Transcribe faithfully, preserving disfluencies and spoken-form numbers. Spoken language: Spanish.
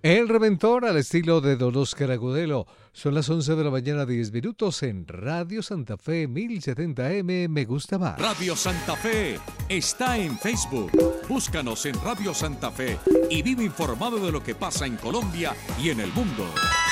El Reventor al estilo de Don Oscar Agudelo. Son las once de la mañana, diez minutos en Radio Santa Fe mil setenta M. Me gusta más. Radio Santa Fe está en Facebook. Búscanos en Radio Santa Fe y vive informado de lo que pasa en Colombia y en el mundo.